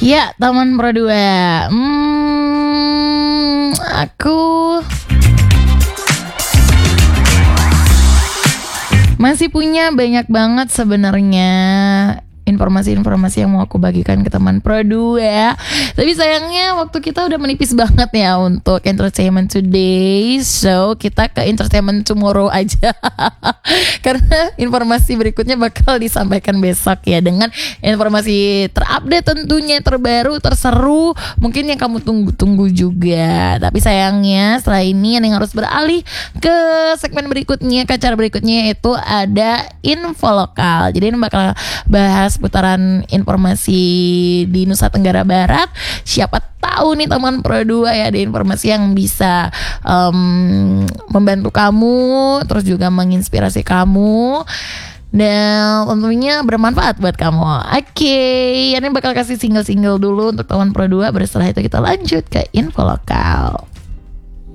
Ya, Taman Pro 2. Aku masih punya banyak banget sebenarnya informasi-informasi yang mau aku bagikan ke teman Pro 2. Tapi sayangnya waktu kita udah menipis banget ya untuk entertainment today. So kita ke entertainment tomorrow aja. Karena informasi berikutnya bakal disampaikan besok ya, dengan informasi terupdate tentunya, terbaru, terseru, mungkin yang kamu tunggu-tunggu juga. Tapi sayangnya setelah ini yang harus beralih ke segmen berikutnya, ke acara berikutnya, yaitu ada info lokal. Jadi ini bakal bahas putaran informasi di Nusa Tenggara Barat. Siapa tahu nih teman Pro 2 ya, ada informasi yang bisa membantu kamu, terus juga menginspirasi kamu, dan tentunya bermanfaat buat kamu. Oke, ini bakal kasih single-single dulu untuk teman Pro 2. Setelah itu kita lanjut ke info lokal.